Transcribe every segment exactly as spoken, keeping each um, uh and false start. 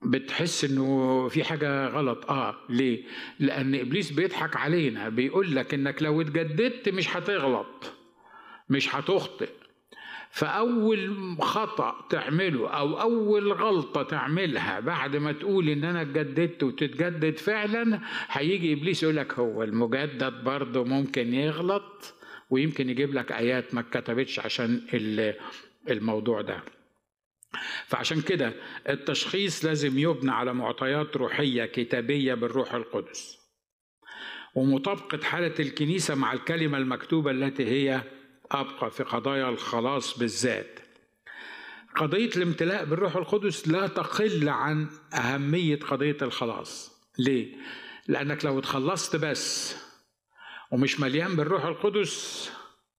بتحس إنه في حاجة غلط. آه ليه؟ لأن إبليس بيضحك علينا، بيقول لك إنك لو اتجددت مش هتغلط، مش هتخطئ. فأول خطأ تعمله أو أول غلطة تعملها بعد ما تقول إن أنا اتجددت وتتجدد فعلا، هيجي إبليس يقول لك هو المجدد برضه ممكن يغلط، ويمكن يجيب لك آيات ما اتكتبتش عشان الموضوع ده. فعشان كده التشخيص لازم يبنى على معطيات روحية كتابية بالروح القدس، ومطابقة حالة الكنيسة مع الكلمة المكتوبة التي هي أبقى في قضايا الخلاص بالذات. قضية الامتلاء بالروح القدس لا تقل عن أهمية قضية الخلاص. ليه؟ لأنك لو اتخلصت بس ومش مليان بالروح القدس،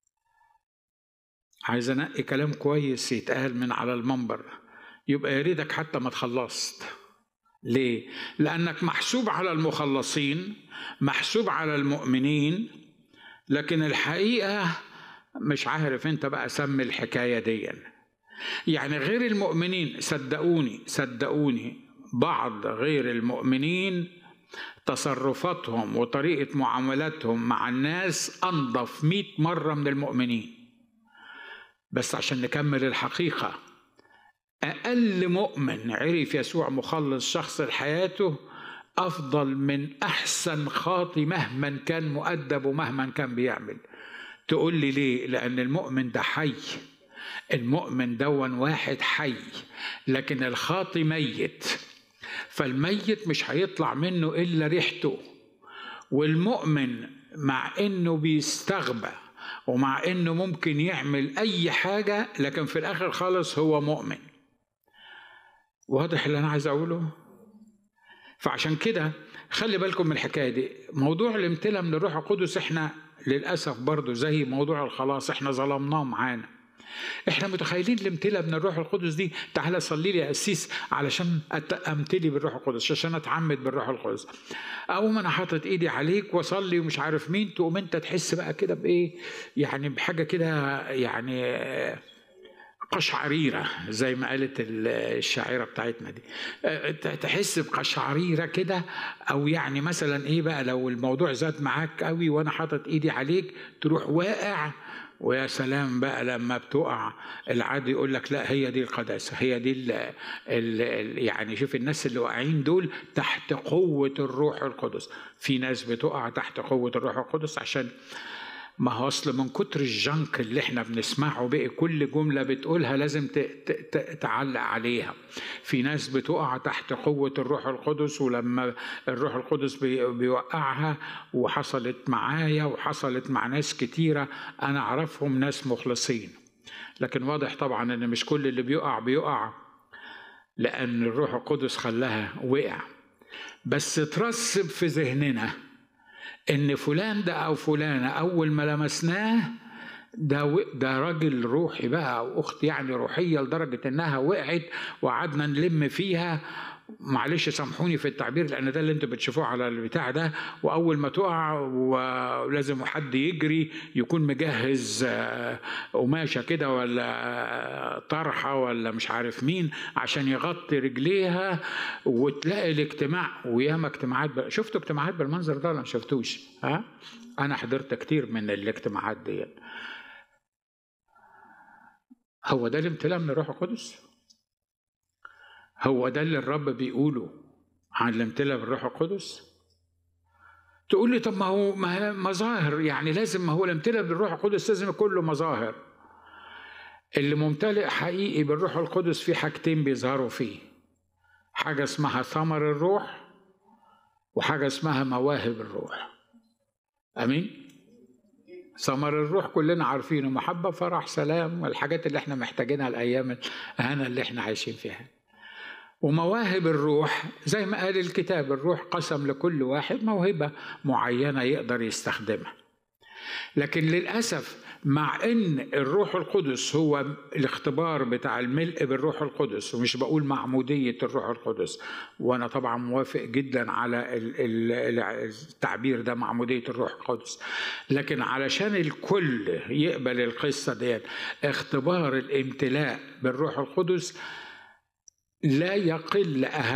عايز أنقي كلام كويس يتقال من على المنبر، يبقى يريدك حتى ما تخلصت. ليه؟ لأنك محسوب على المخلصين، محسوب على المؤمنين، لكن الحقيقة مش عارف انت بقى سمي الحكاية دي. يعني غير المؤمنين، صدقوني صدقوني بعض غير المؤمنين تصرفاتهم وطريقة معاملاتهم مع الناس أنظف مئة مرة من المؤمنين. بس عشان نكمل الحقيقة، أقل مؤمن عرف يسوع مخلص شخص لحياته أفضل من أحسن خاطي مهما كان مؤدب ومهما كان بيعمل. تقول لي ليه؟ لأن المؤمن ده حي، المؤمن دون واحد حي، لكن الخاطي ميت، فالميت مش هيطلع منه إلا ريحته. والمؤمن مع إنه بيستغبى ومع إنه ممكن يعمل أي حاجة، لكن في الآخر خالص هو مؤمن. واضح اللي أنا عايز أقوله؟ فعشان كده خلي بالكم من الحكاية دي. موضوع الامتلاء من الروح القدس احنا للأسف برضو زي موضوع الخلاص احنا ظلمناه معانا. احنا متخيلين الامتلاء من الروح القدس دي تعالى صلي لي يا قسيس علشان امتلي بالروح القدس، عشان اتعمد بالروح القدس، او ما انا حاطط ايدي عليك واصلي ومش عارف مين، تقوم انت تحس بقى كده بايه، يعني بحاجه كده يعني قشعريرة زي ما قالت الشاعرة بتاعتنا دي، تحس بقشعريرة كده. أو يعني مثلا إيه بقى لو الموضوع زاد معاك قوي وأنا حاطط إيدي عليك تروح واقع، ويا سلام بقى لما بتقع العادي يقول لك لا هي دي القداسة، هي دي ال ال يعني شوف الناس اللي واقعين دول تحت قوة الروح القدس. في ناس بتقع تحت قوة الروح القدس عشان ما هو أصل من كتر الجنك اللي احنا بنسمعه بقى كل جملة بتقولها لازم تعلق عليها. في ناس بتقع تحت قوة الروح القدس، ولما الروح القدس بيوقعها، وحصلت معايا وحصلت مع ناس كتيرة أنا أعرفهم ناس مخلصين. لكن واضح طبعا أن مش كل اللي بيقع بيقع لأن الروح القدس خلاها وقع، بس ترسب في ذهننا إن فلان ده أو فلانة أول ما لمسناه ده ده راجل روحي بقى أو أخت يعني روحية لدرجة إنها وقعت وقعدنا نلم فيها. معلش سامحوني في التعبير لأن ده اللي أنتوا بتشوفوه على البتاع ده. وأول ما تقع ولازم حد يجري يكون مجهز قماشة كده ولا طرحة ولا مش عارف مين عشان يغطي رجليها، وتلاقي الاجتماع. وياما اجتماعات ب... شفتوا اجتماعات بالمنظر ده ولا ما شفتوش؟ ها؟ أنا حضرت كتير من الاجتماعات دي. هو ده الامتلاء من الروح القدس؟ هو ده اللي الرب بيقوله عن الامتلاء بالروح القدس؟ تقول لي طب ما هو مظاهر، يعني لازم، ما هو الامتلاء بالروح القدس لازم يكون له مظاهر. اللي ممتلئ حقيقي بالروح القدس في حاجتين بيظهروا فيه، حاجة اسمها ثمر الروح وحاجة اسمها مواهب الروح. أمين؟ ثمر الروح كلنا عارفينه، محبة فرح سلام والحاجات اللي احنا محتاجينها الأيام هنا اللي احنا عايشين فيها. ومواهب الروح زي ما قال الكتاب الروح قسم لكل واحد موهبة معينة يقدر يستخدمها. لكن للأسف مع ان الروح القدس هو الاختبار بتاع الملء بالروح القدس، ومش بقول معمودية الروح القدس، وانا طبعا موافق جدا على التعبير ده معمودية الروح القدس، لكن علشان الكل يقبل القصة دي اختبار الامتلاء بالروح القدس لا يقل أهمية